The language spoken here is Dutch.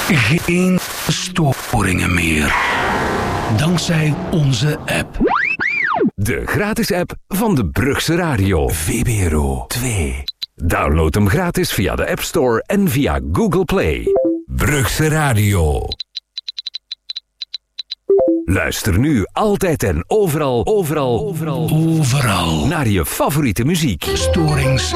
Geen storingen meer. Dankzij onze app. De gratis app van de Brugse Radio. VBRO 2. Download hem gratis via de App Store en via Google Play. Brugse Radio. Luister nu altijd en overal naar je favoriete muziek. Storings